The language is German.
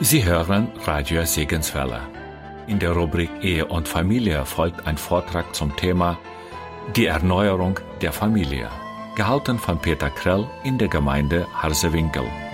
Sie hören Radio Segenswelle. In der Rubrik Ehe und Familie folgt ein Vortrag zum Thema Die Erneuerung der Familie, gehalten von Peter Krell in der Gemeinde Harsewinkel.